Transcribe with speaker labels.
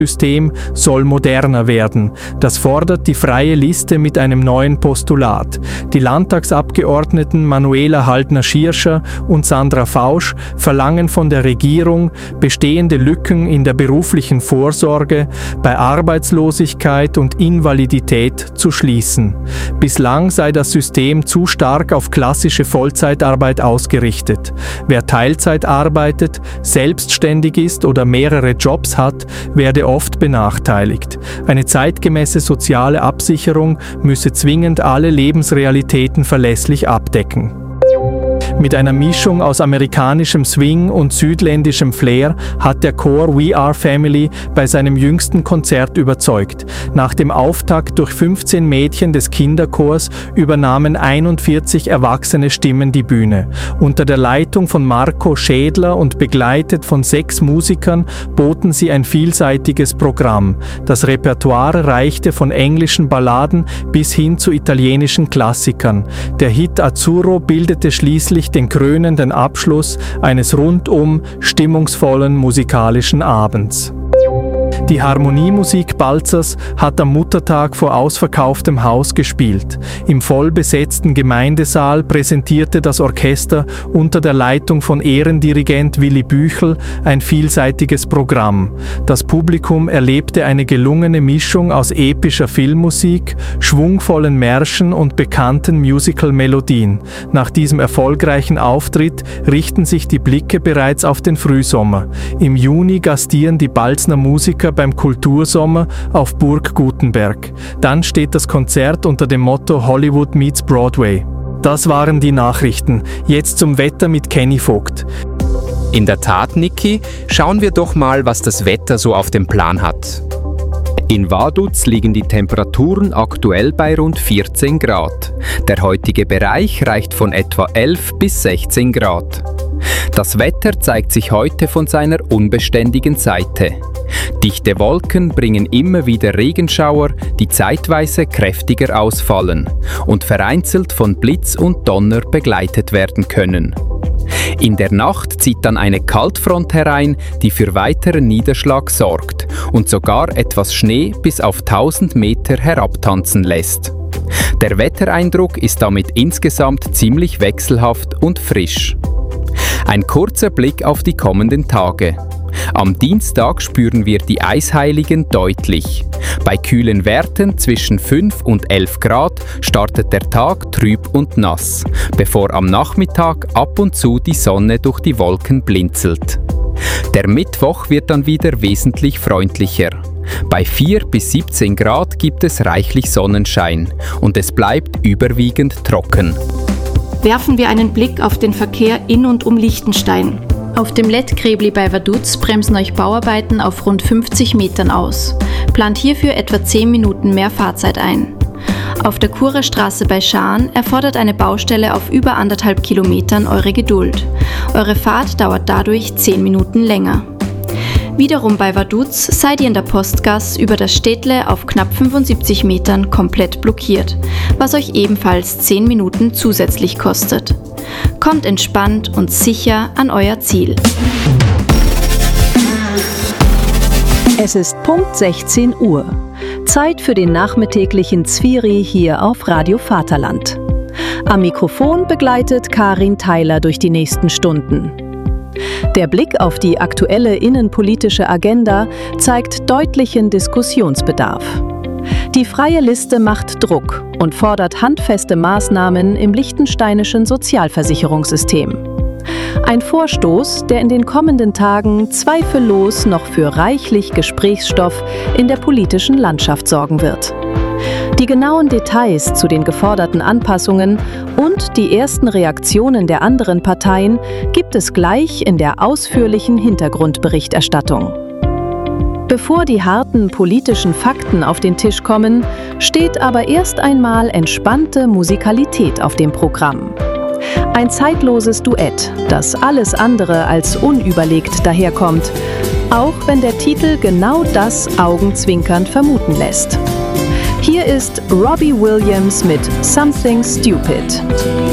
Speaker 1: System soll moderner werden. Das fordert die Freie Liste mit einem neuen Postulat. Die Landtagsabgeordneten Manuela Haltner-Schirscher und Sandra Fausch verlangen von der Regierung, bestehende Lücken in der beruflichen Vorsorge, bei Arbeitslosigkeit und Invalidität zu schließen. Bislang sei das System zu stark auf klassische Vollzeitarbeit ausgerichtet. Wer Teilzeit arbeitet, selbstständig ist oder mehrere Jobs hat, werde oft benachteiligt. Eine zeitgemäße soziale Absicherung müsse zwingend alle Lebensrealitäten verlässlich abdecken. Mit einer Mischung aus amerikanischem Swing und südländischem Flair hat der Chor We Are Family bei seinem jüngsten Konzert überzeugt. Nach dem Auftakt durch 15 Mädchen des Kinderchors übernahmen 41 erwachsene Stimmen die Bühne. Unter der Leitung von Marco Schädler und begleitet von 6 Musikern boten sie ein vielseitiges Programm. Das Repertoire reichte von englischen Balladen bis hin zu italienischen Klassikern. Der Hit Azzurro bildete schließlich den krönenden Abschluss eines rundum stimmungsvollen musikalischen Abends. Die Harmoniemusik Balzers hat am Muttertag vor ausverkauftem Haus gespielt. Im vollbesetzten Gemeindesaal präsentierte das Orchester unter der Leitung von Ehrendirigent Willi Büchel ein vielseitiges Programm. Das Publikum erlebte eine gelungene Mischung aus epischer Filmmusik, schwungvollen Märschen und bekannten Musical-Melodien. Nach diesem erfolgreichen Auftritt richten sich die Blicke bereits auf den Frühsommer. Im Juni gastieren die Balzner Musiker beim Kultursommer auf Burg Gutenberg. Dann steht das Konzert unter dem Motto Hollywood meets Broadway. Das waren die Nachrichten. Jetzt zum Wetter mit Kenny Vogt.
Speaker 2: In der Tat, Niki, schauen wir doch mal, was das Wetter so auf dem Plan hat. In Vaduz liegen die Temperaturen aktuell bei rund 14 Grad. Der heutige Bereich reicht von etwa 11 bis 16 Grad. Das Wetter zeigt sich heute von seiner unbeständigen Seite. Dichte Wolken bringen immer wieder Regenschauer, die zeitweise kräftiger ausfallen und vereinzelt von Blitz und Donner begleitet werden können. In der Nacht zieht dann eine Kaltfront herein, die für weiteren Niederschlag sorgt und sogar etwas Schnee bis auf 1000 Meter herabtanzen lässt. Der Wettereindruck ist damit insgesamt ziemlich wechselhaft und frisch. Ein kurzer Blick auf die kommenden Tage. Am Dienstag spüren wir die Eisheiligen deutlich. Bei kühlen Werten zwischen 5 und 11 Grad startet der Tag trüb und nass, bevor am Nachmittag ab und zu die Sonne durch die Wolken blinzelt. Der Mittwoch wird dann wieder wesentlich freundlicher. Bei 4 bis 17 Grad gibt es reichlich Sonnenschein und es bleibt überwiegend trocken.
Speaker 3: Werfen wir einen Blick auf den Verkehr in und um Liechtenstein. Auf dem Lettgräbli bei Vaduz bremsen euch Bauarbeiten auf rund 50 Metern aus. Plant hierfür etwa 10 Minuten mehr Fahrzeit ein. Auf der Churer Straße bei Schaan erfordert eine Baustelle auf über 1,5 Kilometern eure Geduld. Eure Fahrt dauert dadurch 10 Minuten länger. Wiederum bei Vaduz seid ihr in der Postgasse über das Städtle auf knapp 75 Metern komplett blockiert, was euch ebenfalls 10 Minuten zusätzlich kostet. Kommt entspannt und sicher an euer Ziel.
Speaker 4: Es ist Punkt 16 Uhr. Zeit für den nachmittäglichen Zvieri hier auf Radio Vaterland. Am Mikrofon begleitet Karin Theiler durch die nächsten Stunden. Der Blick auf die aktuelle innenpolitische Agenda zeigt deutlichen Diskussionsbedarf. Die Freie Liste macht Druck und fordert handfeste Maßnahmen im liechtensteinischen Sozialversicherungssystem. Ein Vorstoß, der in den kommenden Tagen zweifellos noch für reichlich Gesprächsstoff in der politischen Landschaft sorgen wird. Die genauen Details zu den geforderten Anpassungen und die ersten Reaktionen der anderen Parteien gibt es gleich in der ausführlichen Hintergrundberichterstattung. Bevor die harten politischen Fakten auf den Tisch kommen, steht aber erst einmal entspannte Musikalität auf dem Programm. Ein zeitloses Duett, das alles andere als unüberlegt daherkommt, auch wenn der Titel genau das augenzwinkernd vermuten lässt. Hier ist Robbie Williams mit Something Stupid.